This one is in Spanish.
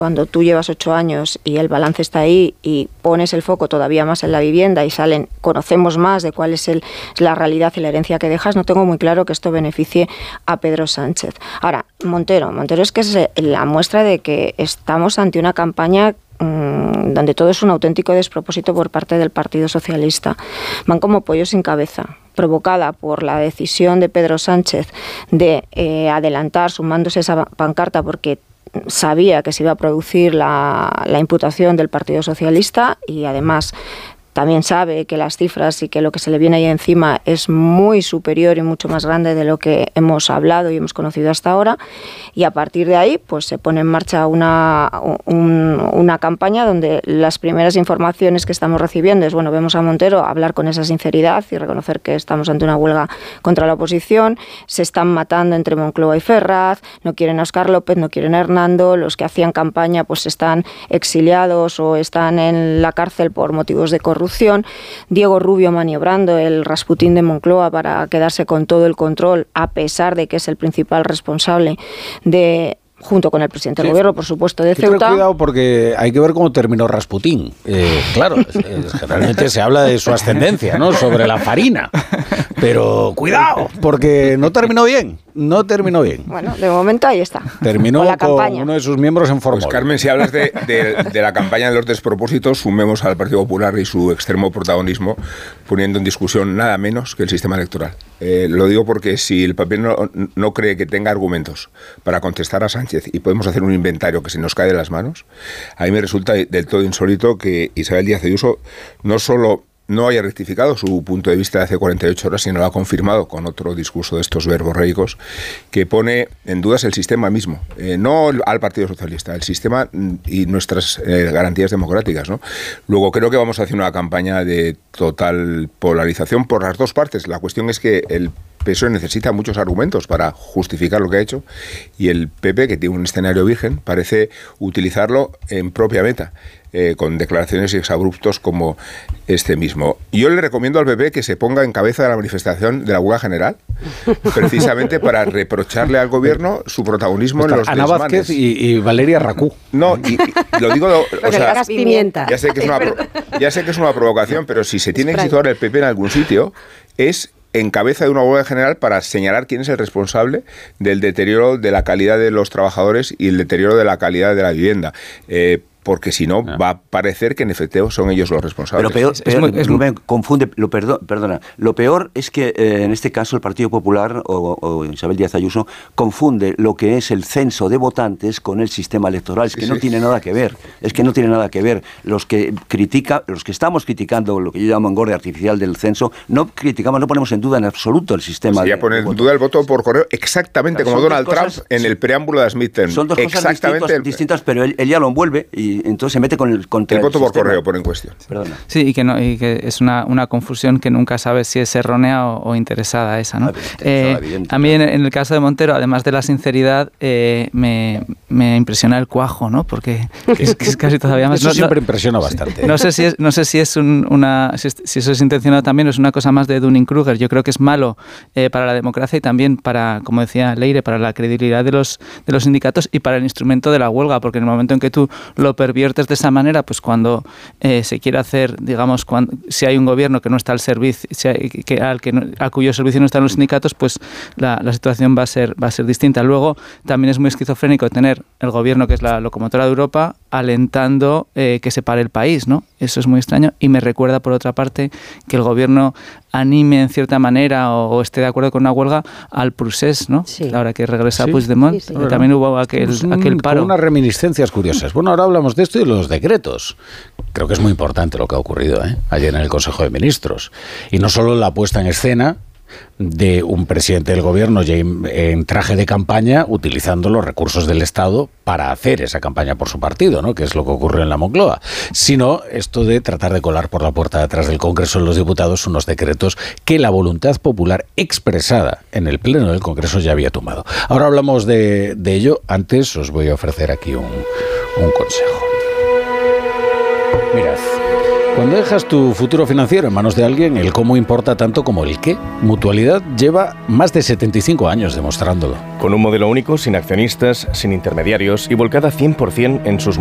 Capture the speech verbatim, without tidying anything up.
Cuando tú llevas ocho años y el balance está ahí y pones el foco todavía más en la vivienda y salen, conocemos más de cuál es el, la realidad y la herencia que dejas, no tengo muy claro que esto beneficie a Pedro Sánchez. Ahora, Montero, Montero es que es la muestra de que estamos ante una campaña mmm, donde todo es un auténtico despropósito por parte del Partido Socialista. Van como pollos sin cabeza, provocada por la decisión de Pedro Sánchez de eh, adelantar sumándose esa pancarta porque sabía que se iba a producir la, la imputación del Partido Socialista y además también sabe que las cifras y que lo que se le viene ahí encima es muy superior y mucho más grande de lo que hemos hablado y hemos conocido hasta ahora, y a partir de ahí pues se pone en marcha una, un, una campaña donde las primeras informaciones que estamos recibiendo es, bueno, vemos a Montero hablar con esa sinceridad y reconocer que estamos ante una huelga contra la oposición, se están matando entre Moncloa y Ferraz, no quieren a Óscar López, no quieren a Hernando, los que hacían campaña pues están exiliados o están en la cárcel por motivos de corrupción. Diego Rubio maniobrando el Rasputín de Moncloa para quedarse con todo el control, a pesar de que es el principal responsable de, junto con el presidente del sí. gobierno, por supuesto, de Ceuta. Ten cuidado porque hay que ver cómo terminó Rasputín. Eh, claro, eh, generalmente se habla de su ascendencia, ¿no? Sobre la farina. Pero cuidado, porque no terminó bien. No terminó bien. Bueno, de momento ahí está. Terminó con, la con uno de sus miembros en Formol. Pues Carmen, si hablas de, de, de la campaña de los despropósitos, sumemos al Partido Popular y su extremo protagonismo, poniendo en discusión nada menos que el sistema electoral. Eh, lo digo porque si el papel no, no cree que tenga argumentos para contestar a Sánchez y podemos hacer un inventario que se nos cae de las manos, a mí me resulta del todo insólito que Isabel Díaz Ayuso no solo no haya rectificado su punto de vista de hace cuarenta y ocho horas, sino lo ha confirmado con otro discurso de estos verborreicos que pone en dudas el sistema mismo, eh, no al Partido Socialista, el sistema y nuestras eh, garantías democráticas, ¿no? Luego creo que vamos a hacer una campaña de total polarización por las dos partes. La cuestión es que el P S O E necesita muchos argumentos para justificar lo que ha hecho y el P P, que tiene un escenario virgen, parece utilizarlo en propia meta, eh, con declaraciones y exabruptos como este mismo. Yo le recomiendo al P P que se ponga en cabeza de la manifestación de la huelga general, precisamente para reprocharle al gobierno su protagonismo en los Ana desmanes. Vázquez y, y Valeria Racú. No, y, y lo digo, o, o sea, pimienta. Ya sé que es una, ya sé que es una provocación, pero si se tiene que situar el P P en algún sitio, es en cabeza de una huelga general para señalar quién es el responsable del deterioro de la calidad de los trabajadores y el deterioro de la calidad de la vivienda. Eh, porque si no, ah. va a parecer que en efecto son ellos los responsables. Pero peor, peor es muy, es muy, confunde, lo perdón, perdona, lo peor es que eh, en este caso el Partido Popular o, o Isabel Díaz Ayuso confunde lo que es el censo de votantes con el sistema electoral. Es que sí, no sí. tiene nada que ver, es que no tiene nada que ver. Los que critica, los que estamos criticando lo que yo llamo engorde artificial del censo, no criticamos, no ponemos en duda en absoluto el sistema. Sería poner en duda el voto por correo exactamente como Donald Trump en el preámbulo de las midterms. Son dos cosas distintas, el... distintas, pero él, él ya lo envuelve y Y entonces se mete con el contra el voto el por correo pone en cuestión. Perdona. Sí, y que no y que es una, una confusión que nunca sabes si es errónea o, o interesada esa, ¿no? Eh, a mí en, en el caso de Montero, además de la sinceridad, eh, me, me impresiona el cuajo, ¿no? Porque es, que es casi todavía más. Eso no, siempre no, impresiona bastante. No sé si es, no sé si es un, una si, si eso es intencionado también o es una cosa más de Dunning-Kruger. Yo creo que es malo eh, para la democracia y también para, como decía Leire, para la credibilidad de los de los sindicatos y para el instrumento de la huelga, porque en el momento en que tú lo perviertes de esa manera, pues cuando eh, se quiere hacer, digamos, cuando, si hay un gobierno que no está al servicio, si hay, que, al que no, a cuyo servicio no están los sindicatos, pues la, la situación va a ser va a ser distinta. Luego también es muy esquizofrénico tener el gobierno, que es la locomotora de Europa, alentando eh, que se pare el país, ¿no? Eso es muy extraño y me recuerda, por otra parte, que el gobierno anime en cierta manera o, o esté de acuerdo con una huelga al procés, ¿no? Sí. Ahora que regresa sí. Puigdemont, sí, sí. Bueno, también hubo aquel, pues un, aquel paro. Unas reminiscencias curiosas. Bueno, ahora hablamos de esto y de los decretos. Creo que es muy importante lo que ha ocurrido ¿eh? ayer en el Consejo de Ministros. Y no solo la puesta en escena de un presidente del gobierno ya en traje de campaña utilizando los recursos del Estado para hacer esa campaña por su partido, ¿no? Que es lo que ocurrió en la Moncloa, sino esto de tratar de colar por la puerta de atrás del Congreso de los Diputados unos decretos que la voluntad popular expresada en el Pleno del Congreso ya había tomado. Ahora hablamos de, de ello. Antes os voy a ofrecer aquí un, un consejo. Mirad, cuando dejas tu futuro financiero en manos de alguien, el cómo importa tanto como el qué. Mutualidad lleva más de setenta y cinco años demostrándolo. Con un modelo único, sin accionistas, sin intermediarios y volcada cien por ciento en sus